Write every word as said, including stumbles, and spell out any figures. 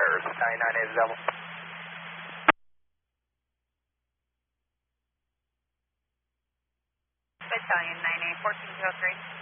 Clear, nine nine eight double. Battalion nine eight, fourteen oh three.